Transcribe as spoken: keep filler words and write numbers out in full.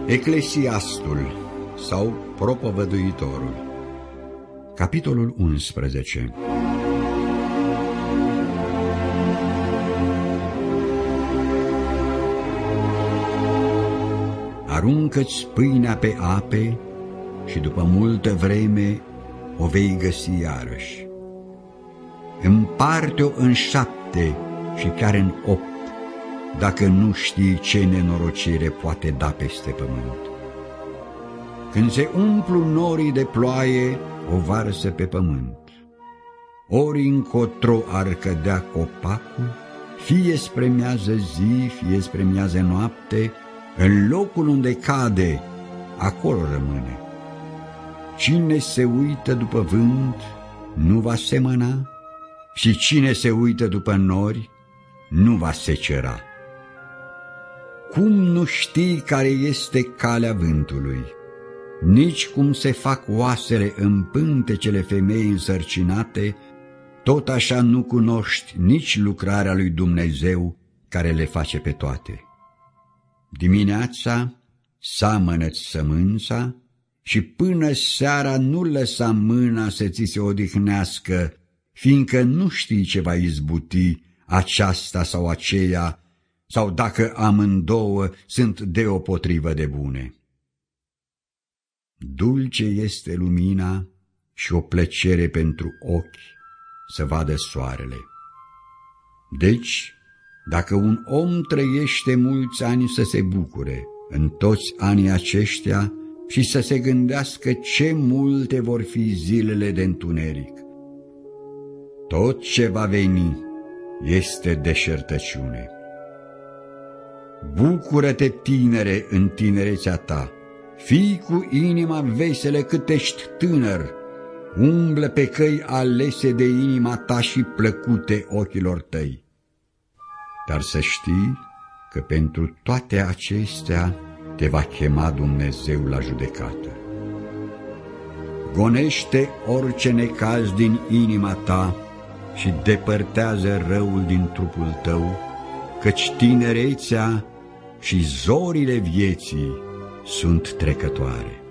Eclesiastul sau Propovăduitorul. Capitolul unsprezece. Aruncă-ți pâinea pe ape și după multă vreme o vei găsi iarăși. Împarte-o în șapte și chiar în opt, dacă nu știi ce nenorocire poate da peste pământ. Când se umplu norii de ploaie, o varsă pe pământ. Ori încotro ar cădea copacul, fie spre miază zi, fie spre miază noapte, în locul unde cade, acolo rămâne. Cine se uită după vânt, nu va semăna, și cine se uită după nori, nu va secera. Cum nu știi care este calea vântului, nici cum se fac oasele în pântecele femeii însărcinate, tot așa nu cunoști nici lucrarea lui Dumnezeu care le face pe toate. Dimineața seamănă-ți sămânța și până seara nu lăsa mâna să ți se odihnească, fiindcă nu știi ce va izbuti aceasta sau aceea, sau dacă amândouă sunt deopotrivă de bune. Dulce este lumina și o plăcere pentru ochi să vadă soarele. Deci, dacă un om trăiește mulți ani să se bucure în toți anii aceștia și să se gândească ce multe vor fi zilele de întuneric, tot ce va veni este deșertăciune. Bucură-te, tinere, în tinerețea ta, fii cu inima veselă cât ești tânăr, umblă pe căi alese de inima ta și plăcute ochilor tăi. Dar să știi că pentru toate acestea te va chema Dumnezeu la judecată. Gonește orice necaz din inima ta și depărtează răul din trupul tău, căci tinerețea și zorile vieții sunt trecătoare.